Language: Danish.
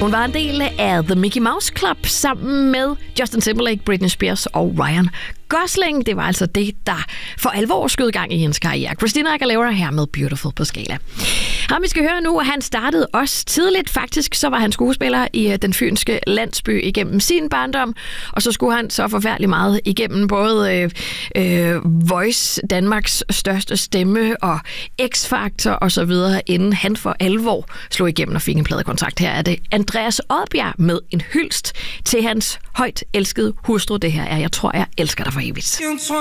Hun var en del af The Mickey Mouse Club sammen med Justin Timberlake, Britney Spears og Ryan Gosling. Det var altså det, der for alvor skød gang i hendes karriere. Christina Aguilera her med Beautiful på skala. Ham vi skal høre nu, han startede også tidligt. Faktisk så var han skuespiller i den fynske landsby igennem sin barndom, og så skulle han så forfærdeligt meget igennem både Voice, Danmarks største stemme, og X-Factor og så videre, inden han for alvor slog igennem og fik en pladekontrakt. Her er det Andreas Odbjerg med en hyldest til hans højt elskede hustru. Det her er Jeg tror, jeg elsker dig for evigt.